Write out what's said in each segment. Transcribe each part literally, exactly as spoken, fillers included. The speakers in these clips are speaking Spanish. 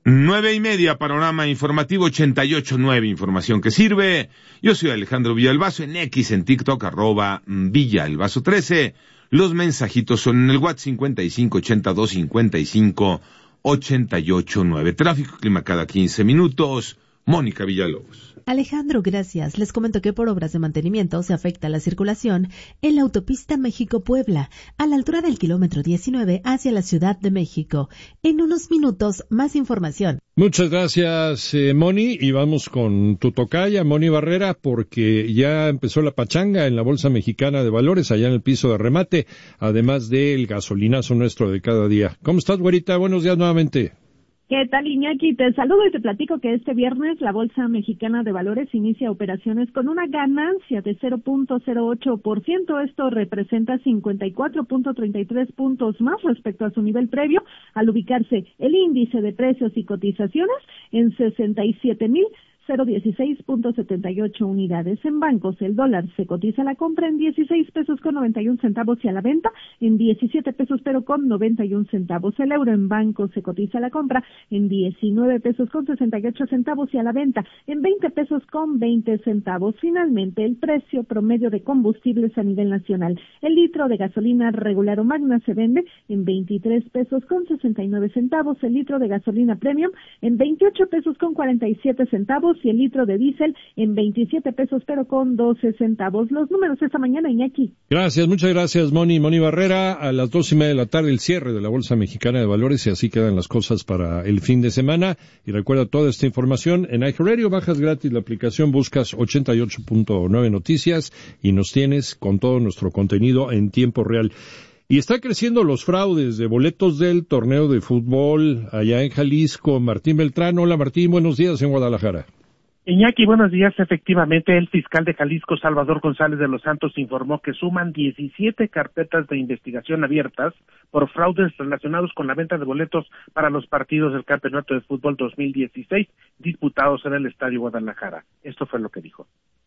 Nueve y media, panorama informativo ochenta y ocho nueve, información que sirve. Yo soy Alejandro Villalbazo, en X, en TikTok, arroba Villalbazo trece. Los mensajitos son en el WhatsApp cincuenta y cinco ochenta y dos cincuenta y cinco ochenta y ocho nueve. Tráfico, clima cada quince minutos. Mónica Villalobos. Alejandro, gracias. Les comento que por obras de mantenimiento se afecta la circulación en la autopista México-Puebla, a la altura del kilómetro diecinueve hacia la Ciudad de México. En unos minutos, más información. Muchas gracias, eh, Moni, y vamos con tu tocaya, Moni Barrera, porque ya empezó la pachanga en la Bolsa Mexicana de Valores, allá en el piso de remate, además del gasolinazo nuestro de cada día. ¿Cómo estás, güerita? Buenos días nuevamente. ¿Qué tal, Iñaki? Te saludo y te platico que este viernes la Bolsa Mexicana de Valores inicia operaciones con una ganancia de cero punto cero ocho por ciento. Esto representa cincuenta y cuatro punto treinta y tres puntos más respecto a su nivel previo, al ubicarse el índice de precios y cotizaciones en sesenta y siete mil dieciséis punto setenta y ocho unidades. En bancos, el dólar se cotiza a la compra en dieciséis pesos con noventa y un centavos y a la venta en diecisiete pesos pero con noventa y un centavos. El euro en bancos se cotiza a la compra en diecinueve pesos con sesenta y ocho centavos y a la venta en veinte pesos con veinte centavos. Finalmente, el precio promedio de combustibles a nivel nacional. El litro de gasolina regular o magna se vende en veintitrés pesos con sesenta y nueve centavos. El litro de gasolina premium en veintiocho pesos con cuarenta y siete centavos. Y el litro de diésel en veintisiete pesos pero con doce centavos. Los números esta mañana, Iñaki. Gracias, muchas gracias, Moni. Moni Barrera, a las dos y media de la tarde el cierre de la Bolsa Mexicana de Valores, y así quedan las cosas para el fin de semana. Y recuerda toda esta información en iHeartRadio, bajas gratis la aplicación, buscas ochenta y ocho punto nueve Noticias y nos tienes con todo nuestro contenido en tiempo real. Y está creciendo los fraudes de boletos del torneo de fútbol allá en Jalisco. Martín Beltrán, hola Martín, buenos días en Guadalajara. Iñaki, buenos días. Efectivamente, el fiscal de Jalisco, Salvador González de los Santos, informó que suman diecisiete carpetas de investigación abiertas por fraudes relacionados con la venta de boletos para los partidos del Campeonato de Fútbol dos mil dieciséis disputados en el Estadio Guadalajara. Esto fue lo que dijo.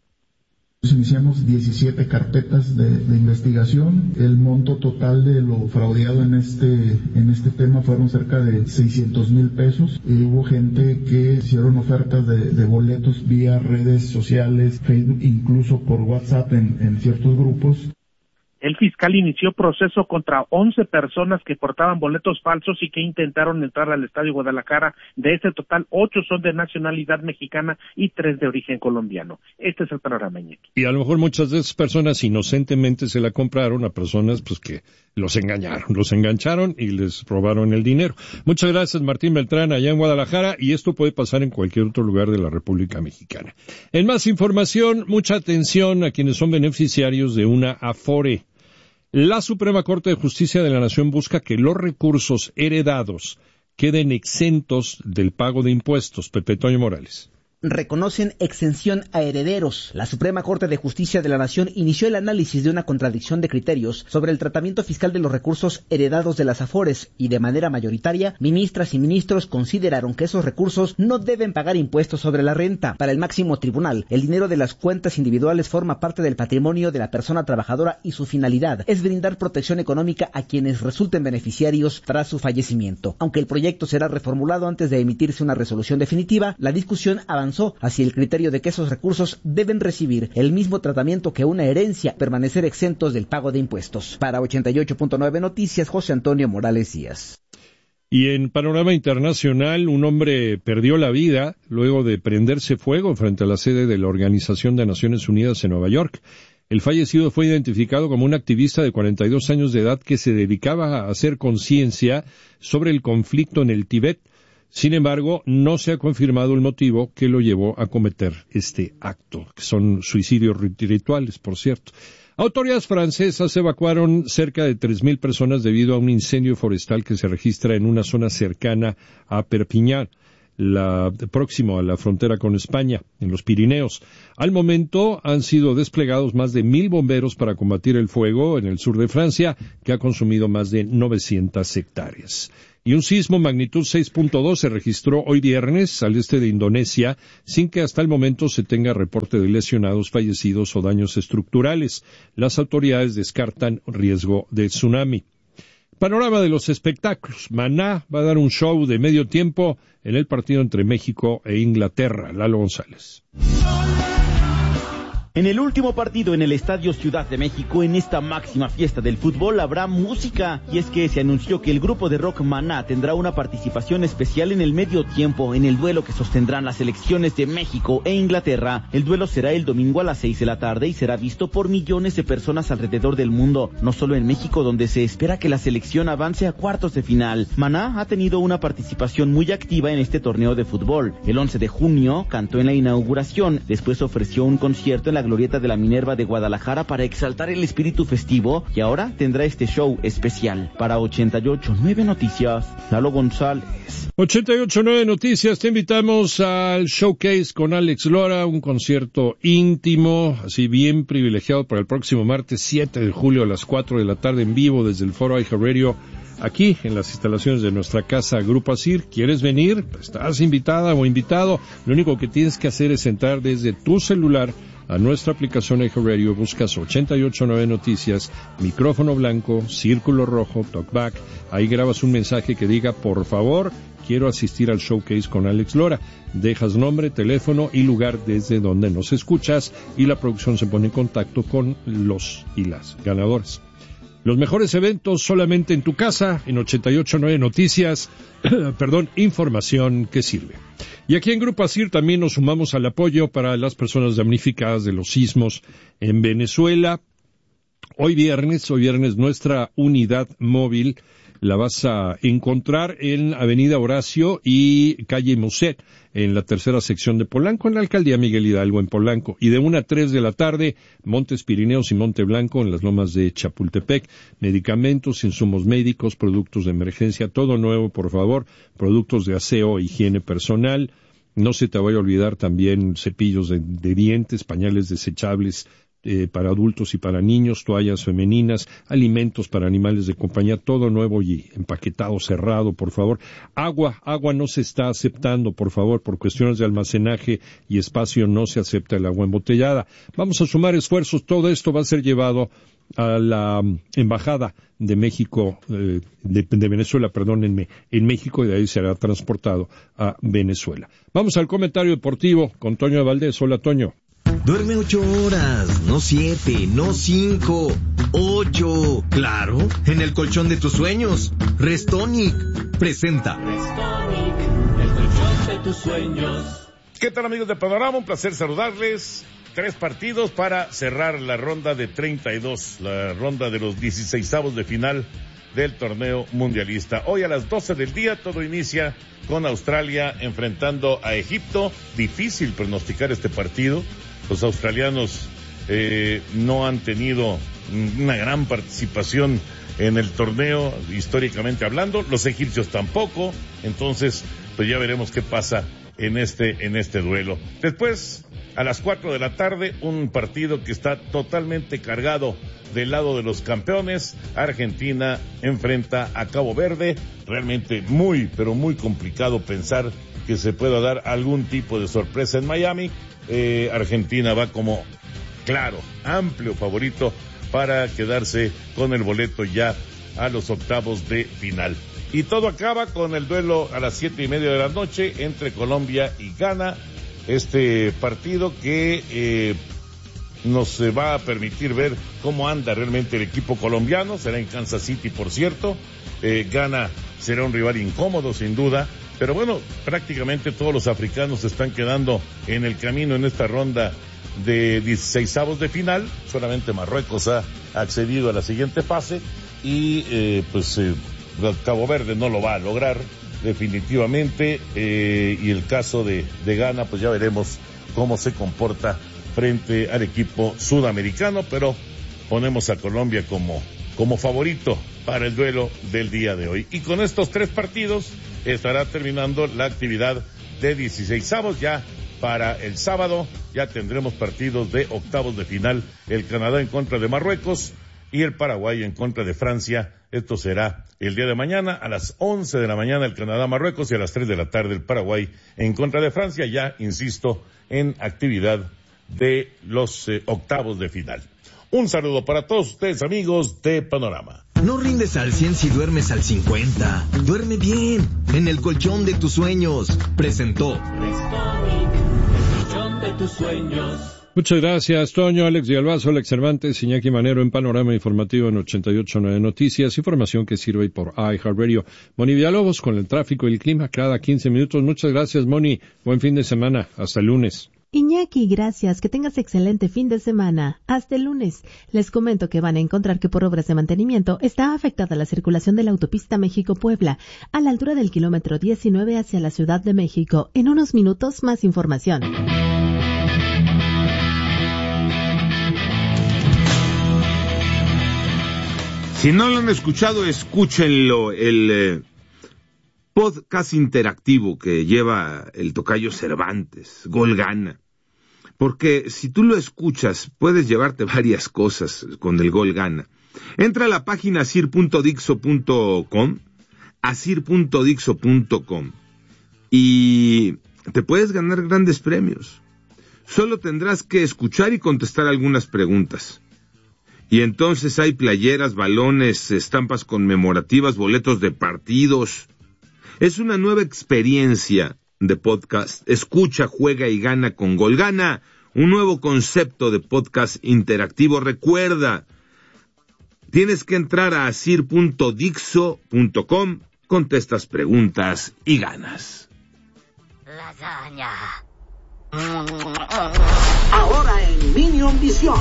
Iniciamos diecisiete carpetas de, de investigación. El monto total de lo fraudeado en este en este tema fueron cerca de seiscientos mil pesos. Y hubo gente que hicieron ofertas de, de boletos vía redes sociales, Facebook, incluso por WhatsApp en, en ciertos grupos. El fiscal inició proceso contra once personas que portaban boletos falsos y que intentaron entrar al Estadio Guadalajara. De ese total, ocho son de nacionalidad mexicana y tres de origen colombiano. Este es el panorama, Iñaki. Y a lo mejor muchas de esas personas inocentemente se la compraron a personas pues que los engañaron, los engancharon y les robaron el dinero. Muchas gracias, Martín Beltrán, allá en Guadalajara, y esto puede pasar en cualquier otro lugar de la República Mexicana. En más información, mucha atención a quienes son beneficiarios de una Afore. La Suprema Corte de Justicia de la Nación busca que los recursos heredados queden exentos del pago de impuestos. Pepe Toño Morales. Reconocen exención a herederos. La Suprema Corte de Justicia de la Nación inició el análisis de una contradicción de criterios sobre el tratamiento fiscal de los recursos heredados de las Afores y, de manera mayoritaria, ministras y ministros consideraron que esos recursos no deben pagar impuestos sobre la renta. Para el máximo tribunal, el dinero de las cuentas individuales forma parte del patrimonio de la persona trabajadora y su finalidad es brindar protección económica a quienes resulten beneficiarios tras su fallecimiento. Aunque el proyecto será reformulado antes de emitirse una resolución definitiva, la discusión avanzó hacia el criterio de que esos recursos deben recibir el mismo tratamiento que una herencia, permanecer exentos del pago de impuestos. Para ochenta y ocho punto nueve Noticias, José Antonio Morales Díaz. Y en panorama internacional, un hombre perdió la vida luego de prenderse fuego frente a la sede de la Organización de Naciones Unidas en Nueva York. El fallecido fue identificado como un activista de cuarenta y dos años de edad que se dedicaba a hacer conciencia sobre el conflicto en el Tíbet. Sin embargo, no se ha confirmado el motivo que lo llevó a cometer este acto, que son suicidios rituales, por cierto. Autoridades francesas evacuaron cerca de tres mil personas debido a un incendio forestal que se registra en una zona cercana a Perpiñán, la, próximo a la frontera con España, en los Pirineos. Al momento han sido desplegados más de mil bomberos para combatir el fuego en el sur de Francia, que ha consumido más de novecientas hectáreas. Y un sismo magnitud seis punto dos se registró hoy viernes al este de Indonesia, sin que hasta el momento se tenga reporte de lesionados, fallecidos o daños estructurales. Las autoridades descartan riesgo de tsunami. Panorama de los espectáculos. Maná va a dar un show de medio tiempo en el partido entre México e Inglaterra. Lalo González. En el último partido en el Estadio Ciudad de México, en esta máxima fiesta del fútbol, habrá música. Y es que se anunció que el grupo de rock Maná tendrá una participación especial en el medio tiempo, en el duelo que sostendrán las selecciones de México e Inglaterra. El duelo será el domingo a las seis de la tarde y será visto por millones de personas alrededor del mundo, no solo en México, donde se espera que la selección avance a cuartos de final. Maná ha tenido una participación muy activa en este torneo de fútbol. El once de junio cantó en la inauguración, después ofreció un concierto en la Glorieta de la Minerva de Guadalajara para exaltar el espíritu festivo y ahora tendrá este show especial. Para ochenta y ocho punto nueve Noticias, Lalo González. ochenta y ocho punto nueve Noticias, te invitamos al Showcase con Alex Lora, un concierto íntimo, así bien privilegiado para el próximo martes siete de julio a las cuatro de la tarde en vivo desde el Foro iHeartRadio, aquí en las instalaciones de nuestra casa Grupo Asir. ¿Quieres venir? Estás invitada o invitado. Lo único que tienes que hacer es entrar desde tu celular a nuestra aplicación iHeartRadio, buscas ochenta y ocho punto nueve Noticias, micrófono blanco, círculo rojo, talkback, ahí grabas un mensaje que diga, por favor, quiero asistir al Showcase con Alex Lora. Dejas nombre, teléfono y lugar desde donde nos escuchas y la producción se pone en contacto con los y las ganadores. Los mejores eventos solamente en tu casa, en ochenta y ocho punto nueve Noticias, perdón, información que sirve. Y aquí en Grupo Asir también nos sumamos al apoyo para las personas damnificadas de los sismos en Venezuela. Hoy viernes, hoy viernes nuestra unidad móvil la vas a encontrar en Avenida Horacio y Calle Muset, en la tercera sección de Polanco, en la Alcaldía Miguel Hidalgo, en Polanco. Y de una a tres de la tarde, Montes Pirineos y Monte Blanco, en las lomas de Chapultepec. Medicamentos, insumos médicos, productos de emergencia, todo nuevo, por favor. Productos de aseo e higiene personal. No se te vaya a olvidar también cepillos de, de dientes, pañales desechables, Eh, para adultos y para niños, toallas femeninas, alimentos para animales de compañía, todo nuevo y empaquetado, cerrado, por favor. Agua, agua no se está aceptando, por favor, por cuestiones de almacenaje y espacio no se acepta el agua embotellada. Vamos a sumar esfuerzos, todo esto va a ser llevado a la Embajada de México, eh, de, de Venezuela, perdónenme, en México, y de ahí será transportado a Venezuela. Vamos al comentario deportivo con Toño de Valdés. Hola, Toño. Duerme ocho horas, no siete, no cinco, ocho. Claro, en el colchón de tus sueños. Restonic presenta. Restonic, el colchón de tus sueños. ¿Qué tal, amigos de Panorama? Un placer saludarles. Tres partidos para cerrar la ronda de treinta y dos, la ronda de los dieciseisavos de final del torneo mundialista. Hoy a las doce del día todo inicia con Australia enfrentando a Egipto. Difícil pronosticar este partido. Los australianos eh, no han tenido una gran participación en el torneo, históricamente hablando. Los egipcios tampoco. Entonces, pues ya veremos qué pasa en este, en este duelo. Después, a las cuatro de la tarde, un partido que está totalmente cargado del lado de los campeones. Argentina enfrenta a Cabo Verde. Realmente muy, pero muy complicado pensar que se pueda dar algún tipo de sorpresa en Miami. Eh, Argentina va como, claro, amplio favorito para quedarse con el boleto ya a los octavos de final. Y todo acaba con el duelo a las siete y media de la noche entre Colombia y Ghana. Este partido que eh, nos va a permitir ver cómo anda realmente el equipo colombiano. Será en Kansas City, por cierto. Eh, Ghana será un rival incómodo, sin duda. Pero bueno, prácticamente todos los africanos se están quedando en el camino en esta ronda de dieciseisavos de final. Solamente Marruecos ha accedido a la siguiente fase y eh, pues eh, Cabo Verde no lo va a lograr definitivamente. Eh, y el caso de, de Ghana, pues ya veremos cómo se comporta frente al equipo sudamericano, pero ponemos a Colombia como, como favorito para el duelo del día de hoy. Y con estos tres partidos estará terminando la actividad de dieciseisavos. Ya para el sábado ya tendremos partidos de octavos de final, el Canadá en contra de Marruecos y el Paraguay en contra de Francia. Esto será el día de mañana a las once de la mañana el Canadá-Marruecos y a las tres de la tarde el Paraguay en contra de Francia, ya, insisto, en actividad de los eh, octavos de final. Un saludo para todos ustedes, amigos de Panorama. No rindes al cien si duermes al cincuenta. Duerme bien, en el colchón de tus sueños. Presentó Restonic, el colchón de tus sueños. Muchas gracias, Toño, Alex Villalbazo, Alex Cervantes, Iñaki Manero en Panorama Informativo en ochenta y ocho punto nueve Noticias, información que sirve por iHeartRadio. Moni Villalobos con el tráfico y el clima cada quince minutos. Muchas gracias, Moni. Buen fin de semana. Hasta el lunes. Iñaki, gracias. Que tengas excelente fin de semana. Hasta el lunes. Les comento que van a encontrar que por obras de mantenimiento está afectada la circulación de la autopista México-Puebla a la altura del kilómetro diecinueve hacia la Ciudad de México. En unos minutos, más información. Si no lo han escuchado, escúchenlo, el eh, podcast interactivo que lleva el tocayo Cervantes, Gol Gana. Porque si tú lo escuchas, puedes llevarte varias cosas con el Gol Gana. Entra a la página asir punto dixo punto com, asir punto dixo punto com, y te puedes ganar grandes premios. Solo tendrás que escuchar y contestar algunas preguntas. Y entonces hay playeras, balones, estampas conmemorativas, boletos de partidos. Es una nueva experiencia de podcast. Escucha, juega y gana con Gol Gana, un nuevo concepto de podcast interactivo. Recuerda, tienes que entrar a asir punto dixo punto com, contestas preguntas y ganas. Lasaña. Ahora en Minion Visión.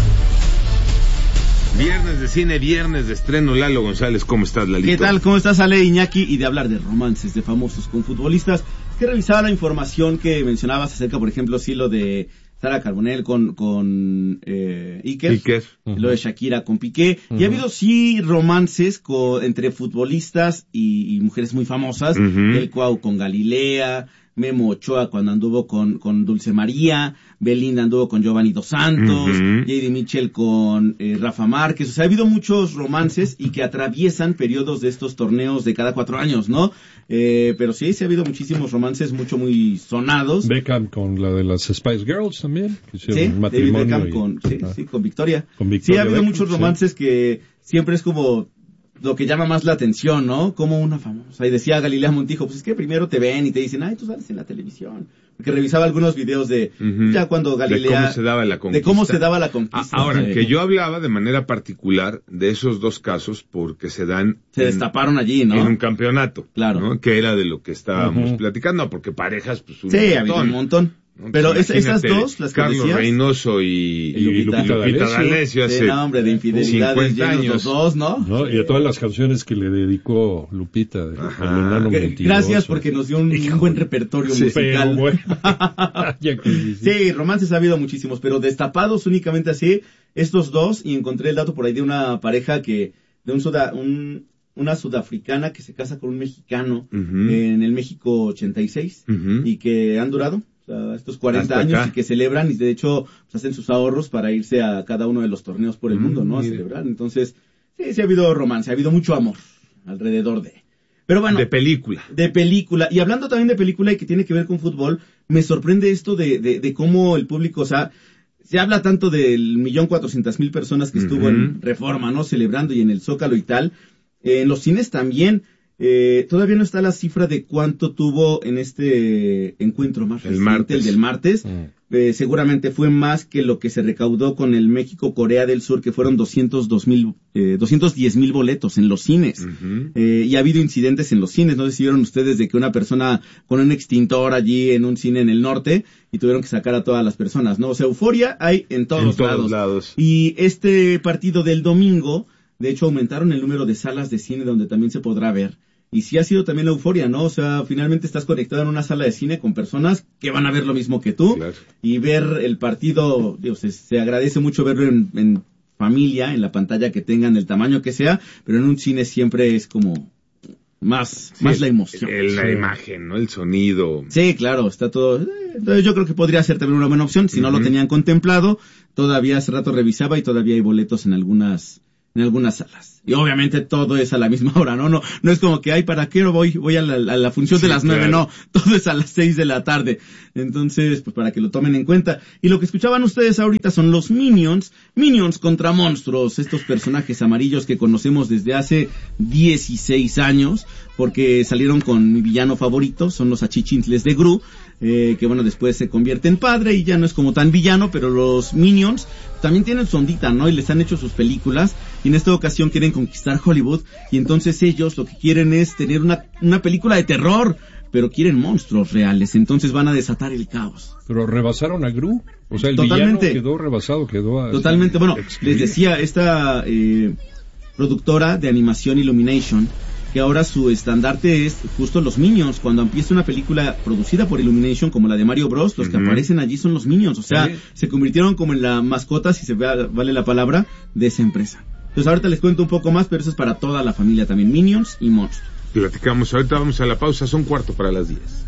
Viernes de cine, viernes de estreno. Lalo González, ¿cómo estás, Lalito? ¿Qué tal? ¿Cómo estás, Ale, Iñaki? Y de hablar de romances de famosos con futbolistas, que revisaba la información que mencionabas acerca, por ejemplo, sí, lo de Sara Carbonell con, con eh, Iker, Iker. Uh-huh. Lo de Shakira con Piqué, uh-huh. Y ha habido sí romances con, entre futbolistas y, y mujeres muy famosas, uh-huh. El Cuau con Galilea, Memo Ochoa cuando anduvo con, con Dulce María, Belinda anduvo con Giovanni Dos Santos, uh-huh. J D Mitchell con eh, Rafa Márquez. O sea, ha habido muchos romances y que atraviesan periodos de estos torneos de cada cuatro años, ¿no? Eh, pero sí, sí ha habido muchísimos romances, mucho muy sonados. Beckham con la de las Spice Girls también, que hicieron sí, un matrimonio. David Beckham y... con, sí, ah. sí, con Victoria. Con Victoria sí, ha habido Beckham, muchos romances sí. Que siempre es como lo que llama más la atención, ¿no? Como una famosa. Y decía Galilea Montijo, pues es que primero te ven y te dicen, ay, tú sales en la televisión. Porque revisaba algunos videos de, uh-huh. Ya cuando Galilea... De cómo se daba la conquista. De cómo se daba la conquista. Ahora, sí. Que yo hablaba de manera particular de esos dos casos porque se dan... Se en, destaparon allí, ¿no? En un campeonato. Claro. ¿no? Que era de lo que estábamos uh-huh. platicando, porque parejas, pues un sí, montón. Había un montón. ¿No? Pero es, esas dos, las que Carlos decías, Reynoso y, y Lupita, Lupita, Lupita D'Alessio hace sí, no, hombre, de infidelidades cincuenta años. Los dos, ¿no? ¿no? Y a todas las canciones que le dedicó Lupita. De, Ajá, gracias porque nos dio un, un buen repertorio sí, musical. Bueno. Sí, romances ha habido muchísimos, pero destapados únicamente así, estos dos, y encontré el dato por ahí de una pareja que, de un, suda, un una sudafricana que se casa con un mexicano uh-huh. en el México ochenta y seis uh-huh. y que han durado o sea, estos cuarenta años y que celebran y de hecho pues, hacen sus ahorros para irse a cada uno de los torneos por el uh-huh. mundo, ¿no? A Mire. celebrar. Entonces, sí, sí ha habido romance, ha habido mucho amor alrededor de... Pero bueno, de película. De película. Y hablando también de película y que tiene que ver con fútbol, me sorprende esto de, de, de cómo el público, o sea, se habla tanto del millón cuatrocientas mil personas que estuvo uh-huh. en Reforma, ¿no? Celebrando y en el Zócalo y tal. Eh, en los cines también, eh, todavía no está la cifra de cuánto tuvo en este encuentro más reciente, el, martes. el del martes. Mm. Eh, seguramente fue más que lo que se recaudó con el México-Corea del Sur, que fueron doscientos dos mil, eh, doscientos diez mil boletos en los cines. Uh-huh. Eh, y ha habido incidentes en los cines, ¿no sé si vieron ustedes de que una persona con un extintor allí en un cine en el norte y tuvieron que sacar a todas las personas, ¿no? O sea, euforia hay en todos, en todos lados. lados. Y este partido del domingo, de hecho, aumentaron el número de salas de cine donde también se podrá ver. Y sí ha sido también la euforia, ¿no? O sea, finalmente estás conectado en una sala de cine con personas que van a ver lo mismo que tú. Claro. Y ver el partido, digo, se, se agradece mucho verlo en, en familia, en la pantalla que tengan, el tamaño que sea, pero en un cine siempre es como más, sí, más la emoción. El, la sí. imagen, ¿no? El sonido. Sí, claro, está todo. Entonces yo creo que podría ser también una buena opción. Si uh-huh. no lo tenían contemplado, todavía hace rato revisaba y todavía hay boletos en algunas en algunas salas. Y obviamente todo es a la misma hora, ¿no? No, no es como que, ay, ¿para qué voy? Voy a la, a la función sí, de las nueve, claro. No, todo es a las seis de la tarde. Entonces, pues para que lo tomen en cuenta. Y lo que escuchaban ustedes ahorita son los Minions, Minions contra monstruos, estos personajes amarillos que conocemos desde hace dieciséis años, porque salieron con mi villano favorito, son los achichintles de Gru, eh, que bueno, después se convierte en padre y ya no es como tan villano, pero los Minions también tienen su ondita, ¿no? Y les han hecho sus películas, y en esta ocasión quieren conquistar Hollywood, y entonces ellos lo que quieren es tener una, una película de terror, pero quieren monstruos reales, entonces van a desatar el caos. Pero rebasaron a Gru, o sea, el Totalmente. villano quedó rebasado, quedó así. Totalmente, bueno, les decía, esta eh, productora de animación Illumination, que ahora su estandarte es justo los Minions. Cuando empieza una película producida por Illumination, como la de Mario Bros, los uh-huh. que aparecen allí son los Minions, o sea, sí. se convirtieron como en la mascota, si se ve, vale la palabra, de esa empresa. Entonces ahorita les cuento un poco más, pero eso es para toda la familia también, Minions y monstruos. Platicamos, ahorita vamos a la pausa, son cuarto para las diez.